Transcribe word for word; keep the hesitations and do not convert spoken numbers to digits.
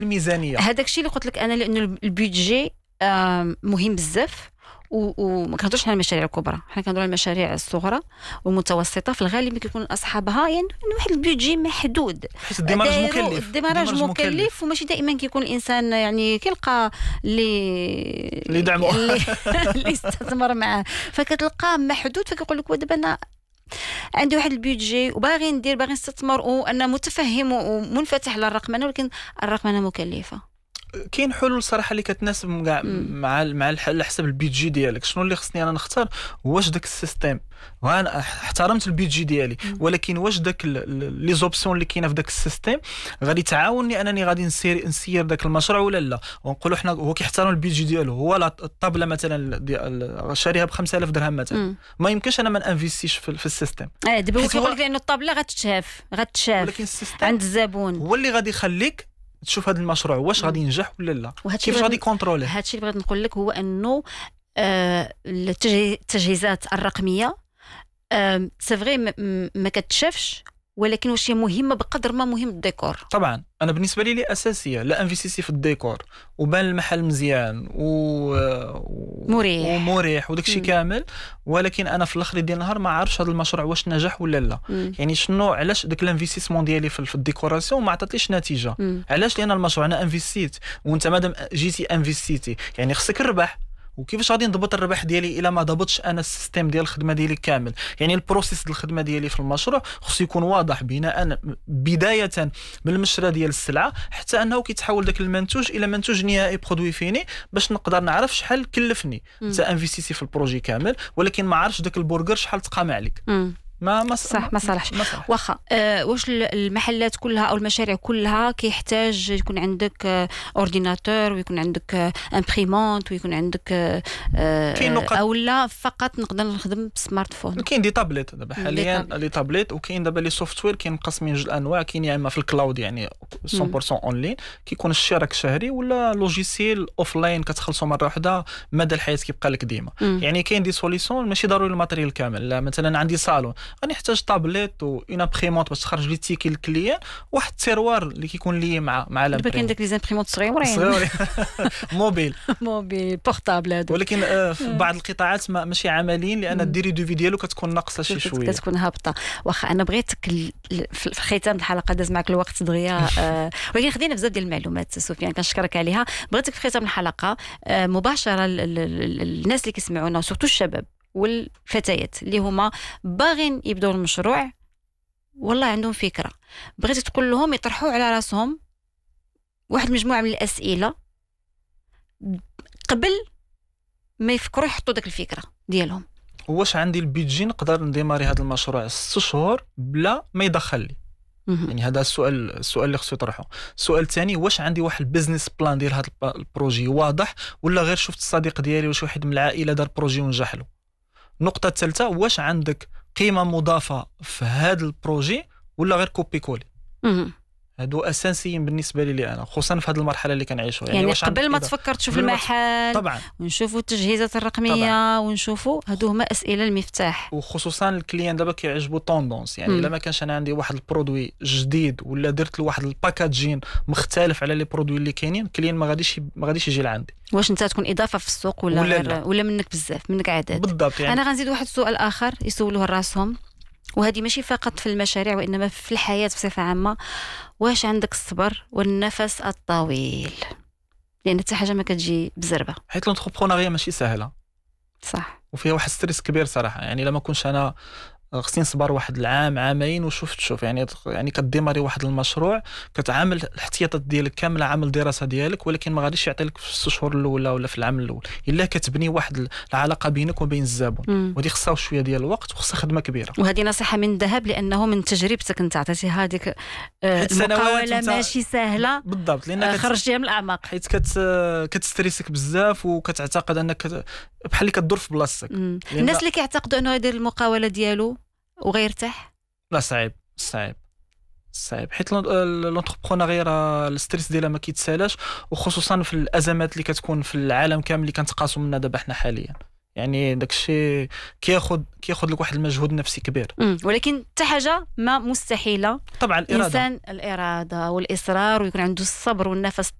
الميزانيه. هذاك الشيء اللي قلت لك انا، لانه البيدجي مهم بزاف، وما كنهضرش على المشاريع الكبرى، حنا كنهضروا على المشاريع الصغرى والمتوسطه. في الغالب كيكون اصحابها يعني واحد البيدجي محدود، حيت الديماراج مكلف، الديماراج مكلف، وماشي دائما كيكون الانسان يعني كيلقى اللي اللي يدعموه اللي يستثمر معاه، فكتلقاه محدود. فكيقول لك دابا انا عندي واحد البيدجي وباغي ندير، باغي نستثمر، وانا متفهم ومنفتح للرقمنه، ولكن الرقمنه مكلفه. كاين حلول صراحه اللي كتناسب مع مع مع على حسب البيدجي ديالك. شنو اللي خصني انا نختار؟ واش داك السيستيم، وانا احترمت البيدجي ديالي، ولكن واش داك لي زوبسيون اللي كاينه في داك السيستيم غادي تعاونني انني غادي نسير نسير داك المشروع ولا لا. ونقولوا حنا هو كيحترم البيدجي ديالو، هو الطابله مثلا شاريها ب خمسة آلاف درهم مثلا، ما يمكنش انا ما انفيستيش في, في السيستيم. اه دابا هو كيقول لك لانه الطابله غتتشاف غتتشاف ولكن السيستيم عند الزبون هو اللي غادي يخليك تشوف هذا المشروع واش غادي ينجح ولا لا، كيفاش غادي كونترولي. هادشي اللي بغيت نقول لك هو انه آه التجهيزات الرقميه آه سافغي ما كتشافش، ولكن واش هي مهمه بقدر ما مهم الديكور. طبعا انا بالنسبه لي لي اساسيه، لا انفيستيسي في الديكور وبان المحل مزيان و مريح ومريح وداك الشيء كامل، ولكن انا في الاخر ديال النهار ما عارفش هذا المشروع واش نجح ولا لا. مم. يعني شنو علاش داك الانفيستيسمون ديالي في, في الديكوراسيون ما عطاتليش نتيجه؟ مم. علاش؟ لان المشروع انا انفيستيت، وانت مادام جيتي انفيستيتي يعني خصك الربح. وكيفاش غادي نضبط الربح ديالي الا ما ضبطش انا السيستم ديال الخدمه ديالي كامل؟ يعني البروسيس ديال الخدمه ديالي في المشروع خصو يكون واضح، بناء بدايه من المشرى ديال السلعه حتى انه كيتحول داك المنتوج الى منتوج نهائي برودوي فيني، باش نقدر نعرف شحال كلفني. انت انفيستيسي في البروجي كامل، ولكن ما عارفش داك البرجر شحال تقام عليك. م. ما ما صح ما صالحش. واخا أه واش المحلات كلها او المشاريع كلها كيحتاج يكون عندك أه اورديناتور، ويكون عندك أه امبريمونت، ويكون عندك أه او لا فقط نقدر نخدم بسمارت فون؟ كاين دي تابليت دابا حاليا، لي تابليت، وكاين دابا لي سوفتوير كاين مقسمين جوج انواع. كاين يا اما في الكلاود يعني مية بالمية اونلاين كيكون الشراك شهري، ولا لوجيسيال اوفلاين كتخلصوا مره واحده مدى الحياه كيبقى لك ديما. يعني كاين دي سوليسيون ماشي ضروري الماتريال كامل. لا مثلا عندي صالون غادي نحتاج طابليت و اون امبريمونت باش تخرج لي تيكي للكليان، واحد التيروار اللي كيكون لي مع مع دابا كاين داك لي زامبريمونت صغيورين صغيورين موبيل موبيل بورطابل هذا، ولكن آه في بعض القطاعات ما ماشي عمليين، لان الديري دو في ديالو كتكون ناقصه شي شويه، كتكون هابطه. واخا انا بغيتك في ختام الحلقه داز معك الوقت دغيا آه ولكن خدينا بزاف ديال المعلومات سفيان، كنشكرك عليها. بغيتك في ختام الحلقه آه مباشره الناس اللي كيسمعونا سورتو الشباب والفتيات اللي هما باغين يبداو المشروع والله عندهم فكره، بغيتي تقول لهم يطرحوا على راسهم واحد مجموعه من الاسئله قبل ما يفكروا يحطوا داك الفكره ديالهم. واش عندي البيدجي نقدر نديماري هذا المشروع ست شهور بلا ما يدخل لي؟ يعني هذا السؤال السؤال اللي خصو يطرحه. السؤال الثاني، واش عندي واحد البيزنس بلان ديال هذا البروجي واضح، ولا غير شفت الصديق ديالي ولا شي واحد من العائله دار بروجي ونجح له؟ النقطه الثالثه، واش عندك قيمه مضافه في هذا البروجي ولا غير كوبي كولي؟ هادو اساسيين بالنسبه لي انا، خصوصا في هذه المرحله اللي كنعيشوا. يعني, يعني واش قبل ما تفكر تشوف المحل طبعا ونشوفوا التجهيزات الرقميه طبعا. ونشوفوا هادو هما اسئله المفتاح. وخصوصا الكليان دابا كيعجبوا طوندونس، يعني الا ما كانش انا عندي واحد البرودوي جديد ولا درت له واحد الباكاجين مختلف على لي برودوي اللي كاينين، الكليان ما غاديش ما غاديش يجي لعندي. واش انت تكون اضافه في السوق ولا ولا, ولا, ولا منك بزاف منك عدد؟ بالضبط. يعني انا غنزيد واحد السؤال اخر يسولوه لراسهم، وهذه ماشي فقط في المشاريع وإنما في الحياة بصفة عامة، واش عندك الصبر والنفس الطويل؟ لأن حتى حاجة ما كتجي بزربة، حيت لونتربرونيا ماشي سهلة صح، وفيها واحد ستريس كبير صراحة. يعني لما كنش أنا خصني نصبر واحد العام عامين وشوف تشوف يعني يعني كديماري واحد المشروع كتعامل الاحتياطات ديالك كامله، عامل دراسه ديالك، ولكن ما غاديش يعطي لك في الست شهور الاولى ولا في العام الاول الا كتبني واحد العلاقه بينك وبين الزبون، ودي خصها شويه ديال الوقت وخصها خدمه كبيره. وهذه نصيحه من ذهب، لانه من تجربتك انت عطيتي هذيك المقاوله ماشي سهله بالضبط، لان خرجتيها من الاعماق، حيت كت كتستريسك بزاف وكتعتقد انك بحال اللي كدور في بلاصتك. الناس اللي كيعتقدوا انه يدير المقاوله ديالو وغيرتاح، لا صعيب صعيب صعيب، حيت لونتربرونيا راه الستريس ديالها ما كيتسالاش، وخصوصا في الازمات اللي كتكون في العالم كامل اللي كنتقاسوا منها دابا حنا حاليا. يعني داكشي كياخذ كياخذ لك واحد المجهود نفسي كبير. مم. ولكن حتى حاجه ما مستحيله طبعا الاراده الانسان الاراده والاصرار ويكون عنده الصبر والنفس